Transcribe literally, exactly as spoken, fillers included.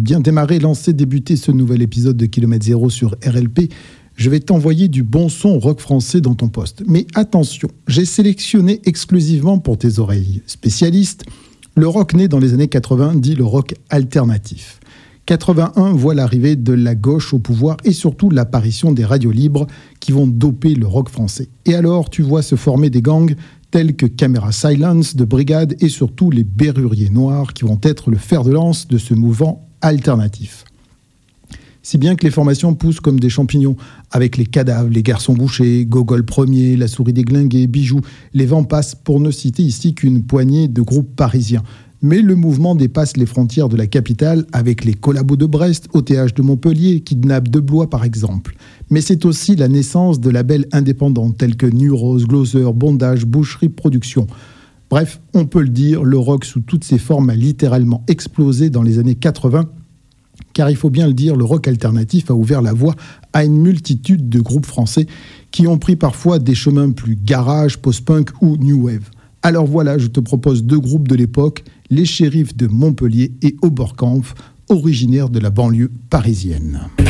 bien démarrer, lancer, débuter ce nouvel épisode de Kilomètre Zéro sur R L P, je vais t'envoyer du bon son rock français dans ton poste. Mais attention, j'ai sélectionné exclusivement pour tes oreilles spécialistes le rock né dans les années quatre-vingts, dit le rock alternatif. quatre-vingt-un voit l'arrivée de la gauche au pouvoir et surtout l'apparition des radios libres qui vont doper le rock français. Et alors, tu vois se former des gangs tels que Camera Silence de Brigade et surtout les Berruriers Noirs qui vont être le fer de lance de ce mouvement alternatif. Si bien que les formations poussent comme des champignons, avec les Cadavres, les Garçons Bouchés, Gogol Premier, La Souris Déglinguée, Bijoux, les Vents passent pour ne citer ici qu'une poignée de groupes parisiens. Mais le mouvement dépasse les frontières de la capitale avec les collabos de Brest, O T H de Montpellier, Kidnap de Blois par exemple. Mais c'est aussi la naissance de labels indépendants tels que New Rose, Gloser, Bondage, Boucherie Productions. Bref, on peut le dire, le rock sous toutes ses formes a littéralement explosé dans les années quatre-vingts, car il faut bien le dire, le rock alternatif a ouvert la voie à une multitude de groupes français qui ont pris parfois des chemins plus garage, post-punk ou new wave. Alors voilà, je te propose deux groupes de l'époque, les Shérifs de Montpellier et Oberkampf, originaires de la banlieue parisienne.